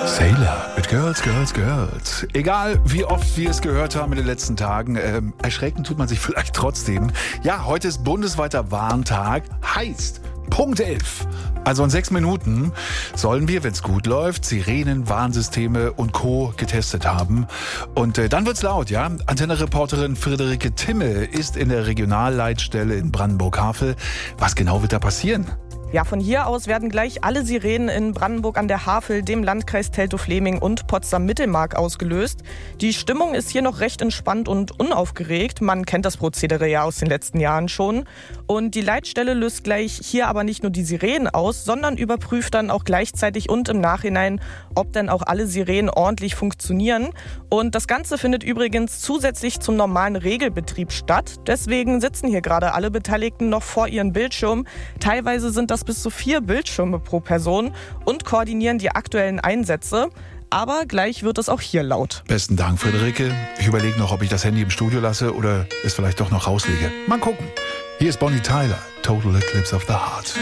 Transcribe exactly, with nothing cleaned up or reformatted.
Sailor mit Girls, Girls, Girls. Egal, wie oft wir es gehört haben in den letzten Tagen, ähm, erschrecken tut man sich vielleicht trotzdem. Ja, heute ist bundesweiter Warntag, heißt Punkt elf. Also in sechs Minuten sollen wir, wenn es gut läuft, Sirenen, Warnsysteme und Co. getestet haben. Und äh, dann wird's laut, ja? Antenne-Reporterin Friederike Timme ist in der Regionalleitstelle in Brandenburg-Havel. Was genau wird da passieren? Ja, von hier aus werden gleich alle Sirenen in Brandenburg an der Havel, dem Landkreis Teltow-Fläming und Potsdam-Mittelmark ausgelöst. Die Stimmung ist hier noch recht entspannt und unaufgeregt. Man kennt das Prozedere ja aus den letzten Jahren schon. Und die Leitstelle löst gleich hier aber nicht nur die Sirenen aus, sondern überprüft dann auch gleichzeitig und im Nachhinein, ob denn auch alle Sirenen ordentlich funktionieren. Und das Ganze findet übrigens zusätzlich zum normalen Regelbetrieb statt. Deswegen sitzen hier gerade alle Beteiligten noch vor ihren Bildschirmen. Teilweise sind das bis zu vier Bildschirme pro Person und koordinieren die aktuellen Einsätze. Aber gleich wird es auch hier laut. Besten Dank, Friederike. Ich überlege noch, ob ich das Handy im Studio lasse oder es vielleicht doch noch rauslege. Mal gucken. Hier ist Bonnie Tyler, Total Eclipse of the Heart.